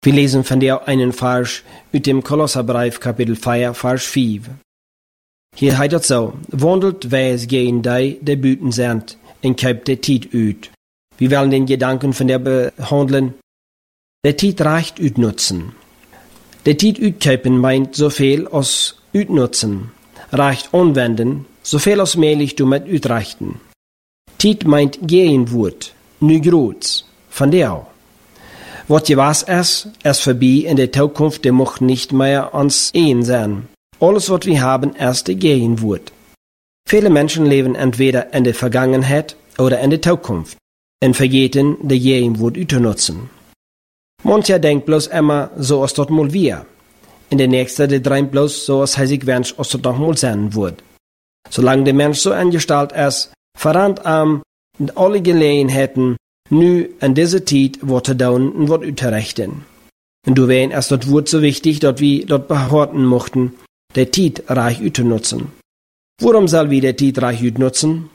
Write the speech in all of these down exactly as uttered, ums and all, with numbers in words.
Wir lesen von der einen Vers aus dem Kolosserbrief, Kapitel vier, Vers fünf. Hier heißt es so: Wandelt weis gegen die, die buiten sind, en keipt de tijd uit. Wir wollen den Gedanken von der behandeln. Der Tijd reicht uitnutzen. Der Tijd uitkeipen meint so viel als uitnutzen. Reicht anwenden, so viel als möglich damit uitreichten. Tijd meint gehen wird, nu groß, von der. Wat je was ist, ist vorbei in der Zukunft, der mocht nicht mehr ans ein sein. Alles, was wir haben, ist der gehen wird. Viele Menschen leben entweder in der Vergangenheit oder in der Zukunft und vergeten, der gehen wird uitzunutzen. Mancher denkt bloß immer, so als das mal wir. Und der Nächste, der träumt bloß, so als er sich wünscht, als das noch mal sein wird. Solange der Mensch so eingestellt ist, verrannt am alle Gelegenheiten, nu an dieser Zeit wat te doen und wat uitzurichten. Und du weißt, es das Wort so wichtig, dass wir dort behalten mochten, der Zeit reich uitzunutzen. Warum soll wir der Zeit reich uitnutzen?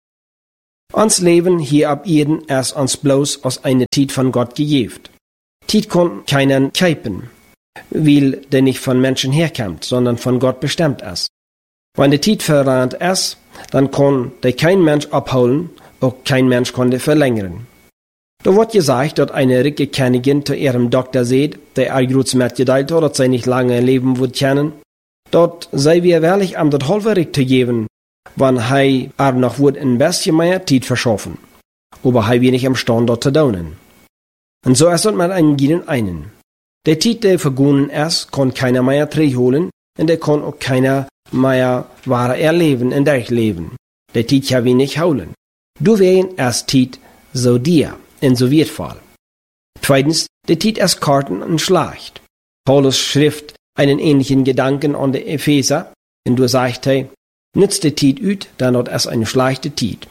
Uns Leben hier ab Erden ist uns bloß aus einer Zeit von Gott gegeben. Zeit kann keiner keipen, weil der nicht von Menschen herkommt, sondern von Gott bestimmt ist. Wenn die Zeit verrannt ist, dann kann der kein Mensch abholen, auch kein Mensch kann die verlängern. Da wird gesagt, dass eine reiche Königin zu ihrem Doktor sagt, der ihr groß mitgeteilt hat, dass sie nicht lange leben wird können, dort sei wir wirklich am das halbe Recht zu geben, wenn er er noch wird ein bisschen mehr Zeit verschaffen. Aber er wird nicht imstande, dort zu tun. Und so ist es mit einem jeden einen. Der Zeit, der vergangen ist, kann keiner mehr zurückholen, und der kann auch keiner mehr wahre erleben in der Leben. Der Zeit kann wir nicht holen. Du wehen erst Zeit so dir. In so wird Fall. Zweitens, der Zeit ist Karten und Schlacht. Paulus schrift einen ähnlichen Gedanken an die Epheser, und du sagst, hey, nützt die Zeit ut, dann hat es eine schlechte Zeit.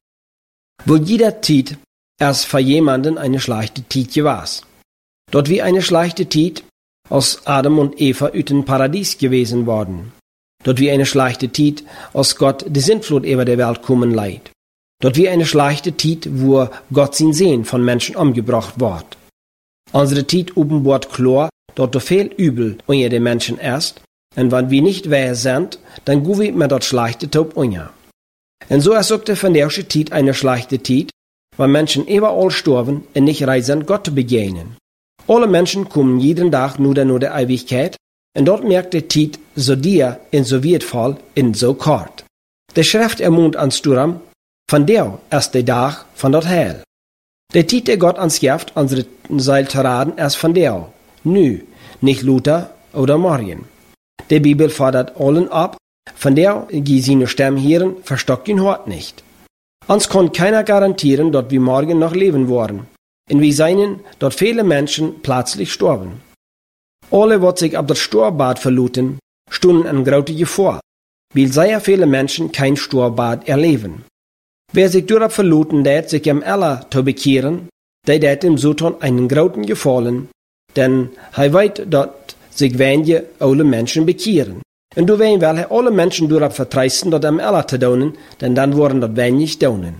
Wo jeder Zeit erst für jemanden eine schlechte Zeit gewesen. Dort wie eine schlechte Zeit, als Adam und Eva ut dem Paradies gewesen worden. Dort wie eine schlechte Zeit, als Gott die Sintflut über der Welt kommen leid. Dort wie eine schlechte Zeit, wo Gott sein Sehen von Menschen umgebracht wird. Unsere Zeit offenbart klar, dort so viel Übel unter den Menschen ist, und wenn wir nicht wahr sind, dann gehen wir mit dort schlechte Taub unter. Und so ist auch die von der Zeit eine schlechte Zeit, weil Menschen überall sterben und nicht reisen, Gott zu begegnen. Alle Menschen kommen jeden Tag nur nur der Ewigkeit, und dort merkt die Zeit so dir in so wird Fall in so kort. Die Schrift ermunt ans Sturm, von der ist der Tag von dort Heil. Der Zeit, der Gott ans Gift, unsere Seil zu raten, ist von der. Nü, nicht Luther oder morgen. Die Bibel fordert allen ab, von der, die seine Stimme hören, verstockt ihn Hort nicht. Uns kann keiner garantieren, dass wir morgen noch leben wollen. Und wir sehen, dass viele Menschen plötzlich sterben. Alle, die sich auf das Storbad verluten, stunden in große Gefahr, weil sehr viele Menschen kein Storbad erleben. Wer sich darauf verluten lässt, sich am Allah zu bekehren, der hat dem Sultan einen großen Gefallen, denn er weiß, dass sich wenige alle Menschen bekehren. Und du weißt, weil er alle Menschen darauf vertrauen, dass am Allah zu tun, denn dann wollen das wenig tun.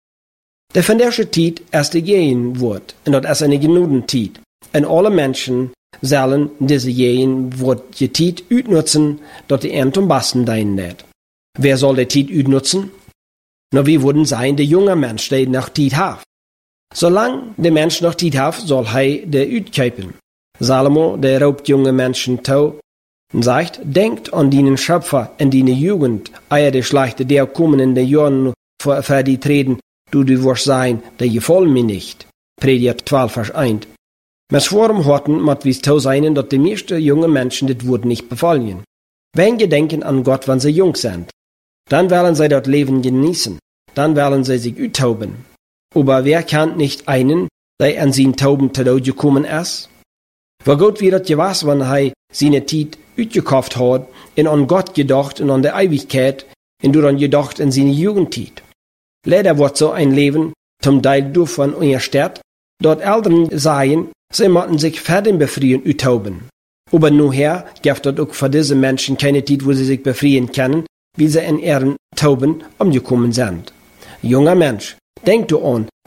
Der von der Zeit ist die Gehen wird, und das ist eine Genudenzeit. Und alle Menschen sollen diese Gehen wird die Zeit utnutzen, dass die Ernte am besten deinen lädt. Wer soll die Zeit utnutzen? Na, wir würden sein, der junge Mensch, der noch Zeit hat. Solange der Mensch noch Zeit hat, soll er der utkepen. Salomo, der raubt junge Menschen zu, und sagt, denkt an deinen Schöpfer in deine Jugend, eier der Schlechte, der kommen in den Jahren für, für die treten, du du wirst sein, der gefallen mir nicht. Prediger zwölf, Vers eins. Mit warum horten, mat wies zu sein, dass die meisten junge Menschen das Wort nicht befallen. Wenn gedenken an Gott, wenn sie jung sind, dann werden sie dort Leben genießen, dann werden sie sich uttauben. Aber wer kann nicht einen, der an seinen Tauben zu Tod gekommen ist? Wo Gott wird gewas, wenn er seine Zeit utgekauft hat, und an Gott gedacht und an der Ewigkeit, und du dann gedacht in seine Jugendzeit. Leider wird so ein Leben zum Teil durch von unserer Stadt, dort Eltern sagen, sie möchten sich für den Befrieden uttauben. Aber nur her gibt es auch für diese Menschen keine Zeit, wo sie sich befrieden können, wie sie in ihren Tauben umgekommen sind. Junger Mensch, denk du an,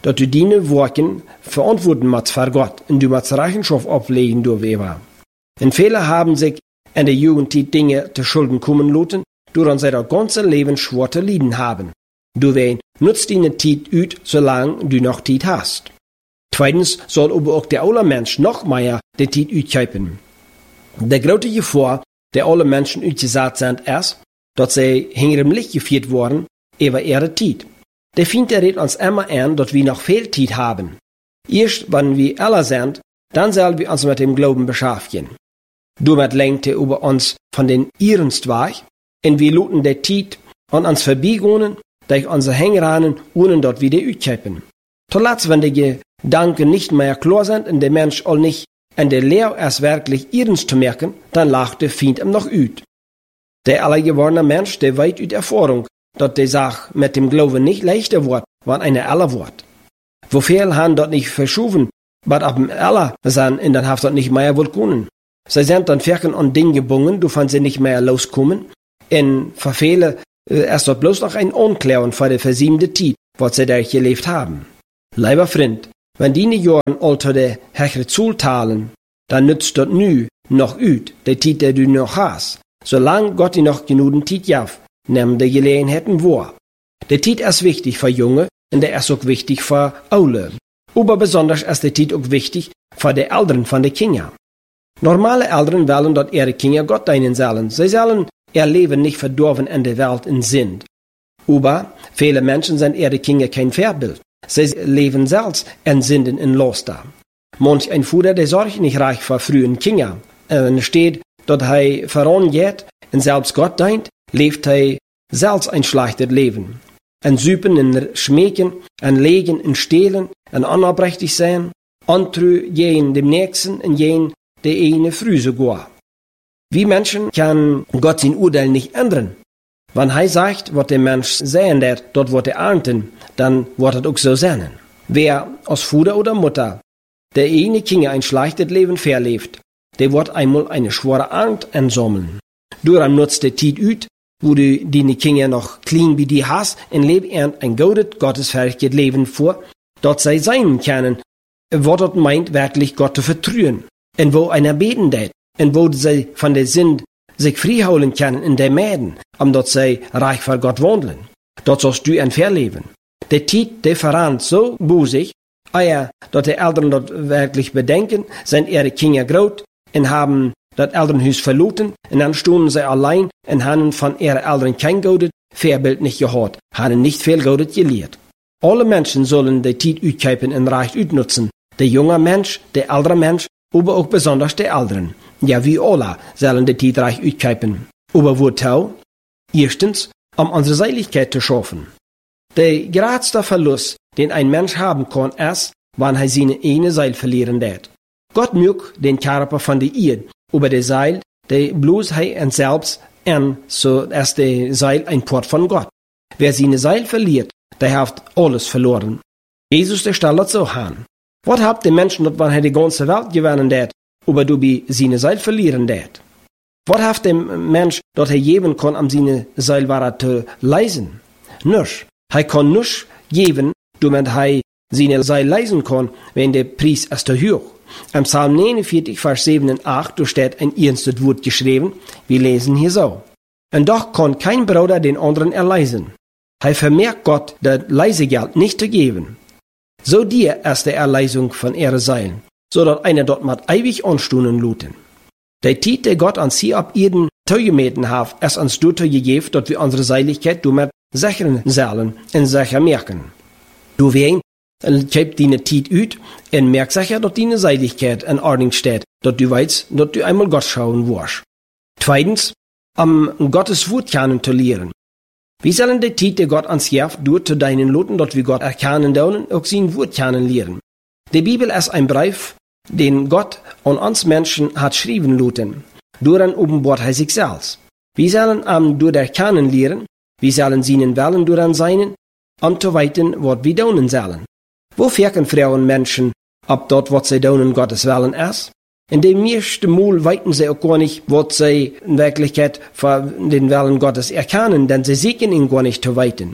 dass du deine Worten verantworten musst für Gott und du musst Rechenschaft ablegen darüber. Und viele haben sich in der Jugendzeit Dinge zu Schulden kommen lassen, doordat sie das ganze Leben schwer zu leiden haben. Du wehen, nutzt deine Zeit uit, solange du noch Zeit hast. Zweitens soll aber auch der alle Mensch noch mehr die Zeit uitkuipen. Der große Gefahr, der alle Menschen uitgezet sind, ist, dass sie hinterm Licht geführt worden über ihre Zeit. Der Feind redet uns immer an, dass wir noch viel Zeit haben. Erst wenn wir alle sind, dann sollen wir uns mit dem Glauben beschäftigen. Damit lenkt er über uns von den Irenst weg, und wir luten der Zeit an uns vorbeigehen, durch unsere Hängranen, ohne dort wieder uitkuipen. Zuletzt, wenn die Gedanken nicht mehr klar sind und der Mensch all nicht in der Lehre erst wirklich Irenst zu merken, dann lacht der Feind ihm noch uit. Der allergewordene Mensch, der weit uit Erfahrung, dass die Sache mit dem Glauben nicht leichter wird, wann eine aller wird. Wo viele haben dort nicht verschoben, aber ab dem aller sind, und dann haft dort nicht mehr wohl können. Sie sind dann fertig an Dinge gebunden, du fand sie nicht mehr loskommen, und für viele äh, ist dort bloß noch ein Unklären für die versiebte Zeit, was sie da gelebt haben. Lieber Freund, wenn die Jahren unter der Hechere zultalen, dann nützt dort nü noch üt, der Zeit, der du noch hast, solange Gott dir noch genügend Zeit jaff, nehmen die Gelegenheiten wahr. Der Zeit ist wichtig für Junge und der ist auch wichtig für Aule. Aber besonders ist der Zeit auch wichtig für die Eltern von den Kindern. Normale Eltern wollen, dass ihre Kinder Gott dienen sollen. Sie sollen ihr Leben nicht verdorben in der Welt in Sinn. Aber viele Menschen sind ihre Kinder kein Vorbild. Sie leben selbst in Sünden in Loster. Manch ein Vater, der sorgt nicht reich für frühen Kinder. Und steht, dass er vorangeht und selbst Gott dient, lebt er selbst ein schlechtes Leben. Ein Süpen, ein Schmecken, ein Legen, ein Stehlen, ein unaufrichtig sein, antrü jeden dem Nächsten und jeden der eine früh sogar. Wie Menschen kann Gott sein Urteil nicht ändern. Wenn er sagt, was der Mensch sehen wird, dort wird er ernten, dann wird er auch so sein. Wer als Vater oder Mutter der eine Kinder ein schlechtes Leben verlebt, der wird einmal eine schwere Ernte einsammeln. Du nutzt die Zeit uit, wo du deine Kinder noch klein wie die hast, und leb ein gutes, gottesfähiges Leben vor, dort sie sein können, wo dort meint, wirklich Gott zu vertrauen. Und wo einer beten wird, und wo sie von der Sinn sich freiholen können in der Mäden, um dort sie reich vor Gott wandeln. Dort sollst du ein Verleben. Der Tiet, der verrannt so busig, eier, dass die Eltern dort wirklich bedenken, sind ihre Kinder groß und haben das Elternhaus verloren, und dann stunden sie allein und haben von ihren Eltern kein gutes Vorbild nicht gehabt, haben nicht viel Gutes gelehrt. Alle Menschen sollen die Tiet uitkuipen und reich utnutzen. Der junge Mensch, der ältere Mensch, aber auch besonders die Älteren. Ja, wie alle sollen die Zeit reich uitkuipen. Aber wozu? Erstens, um unsere Seligkeit zu schaffen. Der geradste Verlust, den ein Mensch haben kann, ist, wenn er seine eine Seil verlieren wird. Gott mögt den Körper von der Erde, aber der Seil, der bloß er selbst an, so ist der Seil ein Port von Gott. Wer seine Seil verliert, der hat alles verloren. Jesus, der stellt so an. Was habt der Menschen, wenn er die ganze Welt gewinnen wird, aber du bei seine Seil verlieren wird? Was habt der Mensch, dass er geben kann, um seine Seilware zu leisen? Nisch. Er kann nisch geben, damit er seine Seil leisen kann, wenn der Preis ist zu hoch. Im Psalm neunundvierzig, Vers sieben und acht, da steht ein ernstes Wort geschrieben, wir lesen hier so. Und doch kann kein Bruder den anderen erleisen. Er vermerkt Gott, das Leisegeld nicht zu geben. So dir ist der Erleisung von ihrer Seilen, so dass einer dort mit ewig anstunden luten. Der Tiet, der Gott an sie ab Erden zugemeten hat, ist uns dazu gegeben, dass wir unsere Seiligkeit damit sichern sollen und sicher merken. Du wen, keep deine Tiet uit und merk sicher, dass deine Seiligkeit in Ordnung steht, dass du weißt, dass du einmal Gott schauen wirst. Zweitens, um Gottes Wort kennen zu lernen. Wir sollen die Tiet, der Gott ans Jahr durch zu deinen Loten, dort wir Gott erkennen dürfen, auch sein Wort kennen lernen. Die Bibel ist ein Brief, den Gott an uns Menschen hat schrieben lassen. Daran offenbart er sich selbst. Wir sollen am durch erkennen lernen, wir sollen seinen Willen daran sein, um zu weiten, was wir tun sollen. Wo wirken Frauen Menschen, ob dort, was sie tun, Gottes Willen ist? In dem ersten Mal weiten sie auch gar nicht, was sie in Wirklichkeit für den Willen Gottes erkennen, denn sie sehen ihn gar nicht zu weiten.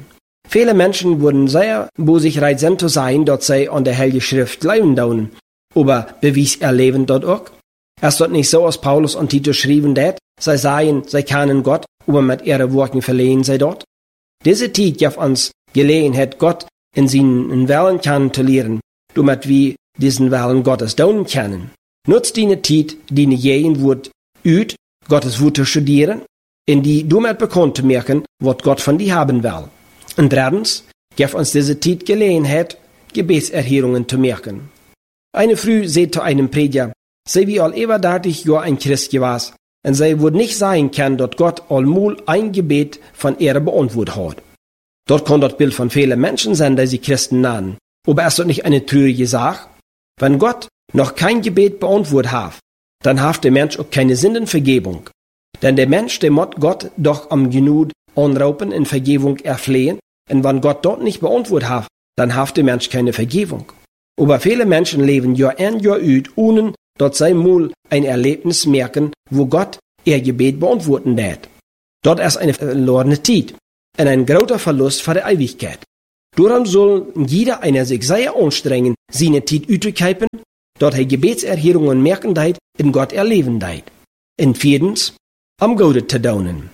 Viele Menschen würden sehr bereit sein zu sein, dass sie an der Heilige Schrift glauben daunen. Aber bewies ihr Leben dort auch? Es ist dort nicht so, als Paulus und Titus schrieben, dass sie seien, sie kennen Gott, aber mit ihren Worten verlehen sie dort. Diese Zeit gibt uns Gelegenheit, Gott in seinen Willen kennenzulernen, damit wir diesen Willen Gottes daunen können. Nutzt die Zeit, die jeden Wort üt, Gottes Wort zu studieren, in die damit bekannt zu merken, was Gott von dir haben will. Und drittens, gibt uns diese Zeit Gelegenheit, Gebetserhörungen zu merken. Eine Frau sagt zu einem Prediger, sie wie all über dreißig Jahre ein Christ gewesen, und sie würde nicht sein können, dass Gott allmul ein Gebet von ihr beantwortet hat. Dort kann das Bild von vielen Menschen sein, die sie Christen nennen. Aber ist das nicht eine traurige Sache? Wenn Gott noch kein Gebet beantwortet hat, dann hat der Mensch auch keine Sündenvergebung. Denn der Mensch, der muss Gott doch am Genug anraupen in Vergebung erflehen, und wenn Gott dort nicht beantwortet hat, dann hat der Mensch keine Vergebung. Aber viele Menschen leben Jahr ein Jahr ut, ohne dass sie mal ein Erlebnis merken, wo Gott ihr Gebet beantworten wird. Dort ist eine verlorene Zeit und ein großer Verlust für die Ewigkeit. Darum soll jeder einer sich sehr anstrengen, seine Zeit auszukeipen, dort er Gebetserhörungen merken deit, in Gott erleben deit. Und viertens, am Gode zu daunen.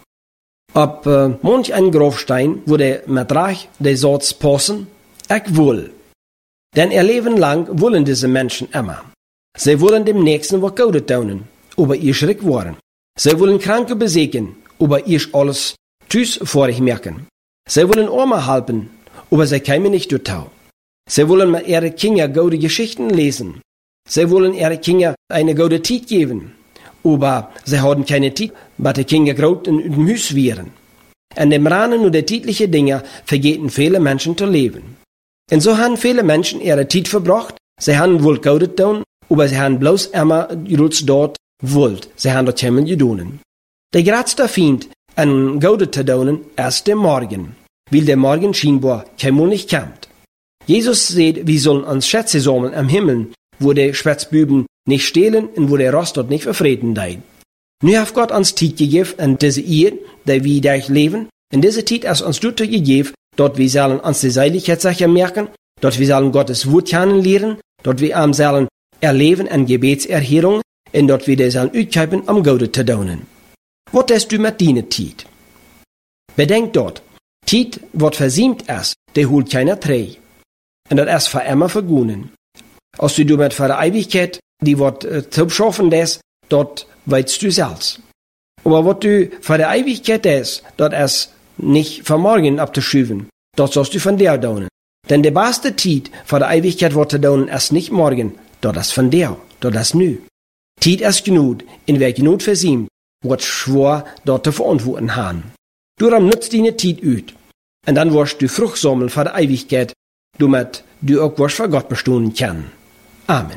Ob äh, manch ein Grabstein, wo der mit Reich der Satz passen, ich will. Denn ihr Leben lang wollen diese Menschen immer. Sie wollen dem Nächsten was Gutes tun, aber ihr schreck waren. Sie wollen Kranke besägen, aber ihr alles tschüss vor euch merken. Sie wollen Arme helfen, aber sie kämen nicht dorthin. Sie wollen mit ihren Kindern gute Geschichten lesen. Sie wollen ihren Kindern eine gute Zeit geben, aber sie haben keine Zeit, weil die Kinder groß in dem Haus wären. An dem Rahmen nur der täglichen Dinge vergeten viele Menschen zu leben. Und so haben viele Menschen ihre Zeit verbracht, sie haben wohl Gutes getan, aber sie haben bloß immer Rutsch dort wollt, sie haben dort Himmel gedonen. Der größte Feind an Gutes zu tun ist der Morgen, weil der Morgen scheinbar keinmal nicht kommt. Jesus sagt, wir sollen uns Schätze sammeln am Himmel, wo der Schwätzbüben nicht stehlen und wo der Rost dort nicht verfreden dein. Nu hat Gott uns Zeit gegeben, in diese Ehe, die wir durch leben, in diese Zeit ist uns dort gegeben, dort wir sollen uns die Seiligkeitssache merken, dort wir sollen Gottes Wort kennenlernen, dort wir am sollen erleben an Gebetserhörungen, und dort wir sollen utkuipen am Gode zu daunen. Was hast du mit deiner Zeit? Bedenk dort, Zeit, wat versiemt ist, der holt keiner Trei. Und das ist für immer vergunnen. Als du damit für die Ewigkeit, die wat äh, zu schaffen des, dort weißt du selbst. Aber was du für die Ewigkeit des, dort ist nicht für morgen abzuschieben, dort sollst du von der daunen. Denn die beste Zeit für die Ewigkeit wat zu daunen ist nicht morgen, dort ist von der, dort ist nu. Zeit ist genug, in wer genug versiemt, wat schwor dort zu verantworten haben. Darum nutzt deine Zeit ut. Und dann wirst du Frucht sammeln für die Ewigkeit, damit du auch was für Gott bestehen kann. Amen.